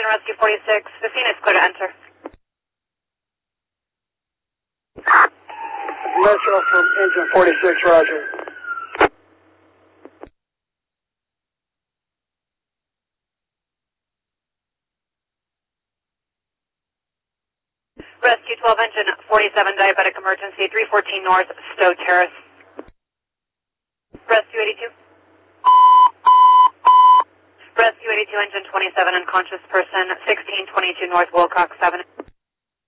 Rescue 46, 15 is clear to enter. Metro from engine 46, roger. Rescue 12, engine 47, diabetic emergency, 314 North, Stowe Terrace. Rescue 82. Rescue 82, engine 27, unconscious person, 1622 North, Wilcox Avenue.